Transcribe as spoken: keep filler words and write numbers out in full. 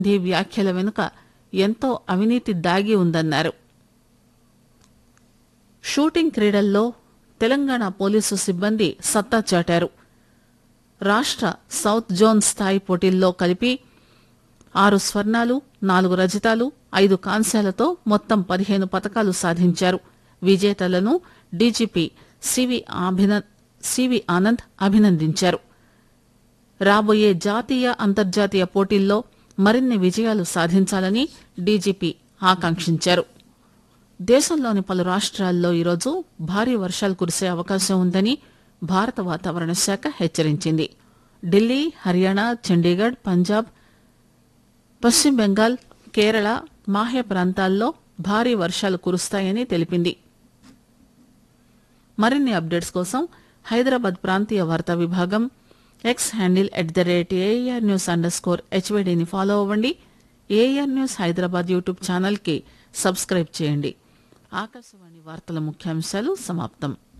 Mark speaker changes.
Speaker 1: ఈ వ్యాఖ్యల వెనుక ఎంతో అవినీతి దాగి ఉందన్నారు. షూటింగ్ క్రీడల్లో తెలంగాణ పోలీసు సిబ్బంది సత్తా చాటారు. రాష్ట్ర సౌత్ జోన్ స్థాయి పోటీల్లో కలిపి ఆరు స్వర్ణాలు, నాలుగు రజతాలు, ఐదు కాంస్యాలతో మొత్తం పదిహేను పతకాలు సాధించారు. విజేతలను డీజీపీ సివి అభిన- సివి ఆనంద్ అభినందించారు. రాబోయే జాతీయ అంతర్జాతీయ పోటీల్లో మరిన్ని విజయాలు సాధించాలని డీజీపీ ఆకాంక్షించారు. దేశంలోని పలు రాష్ట్రాల్లో ఈరోజు భారీ వర్షాలు కురిసే అవకాశం ఉందని భారత వాతావరణ శాఖ హెచ్చరించింది. ఢిల్లీ, హర్యానా, చండీగఢ్, పంజాబ్, పశ్చిమ బెంగాల్, కేరళ, మాహే ప్రాంతాల్లో భారీ వర్షాలు కురుస్తాయని తెలిపింది. మరిన్ని అప్డేట్స్ కోసం హైదరాబాద్ ప్రాంతీయ వార్తా విభాగం X handle at the rate AR news under score హెచ్వైడీని follow అవ్వండి. AR news Hyderabad YouTube channel కి సబ్స్క్రైబ్ చేయండి. ఆకాశవాణి వార్తల ముఖ్యాంశాలు సమాప్తం.